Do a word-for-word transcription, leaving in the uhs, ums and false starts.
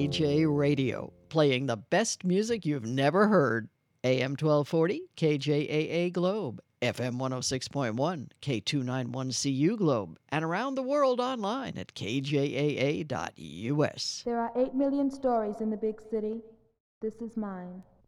J Radio, playing the best music you've never heard. A M twelve forty, K J A A Globe, F M one oh six point one, K two ninety-one C U Globe, and around the world online at K J A A dot U S. There are eight million stories in the big city. This is mine.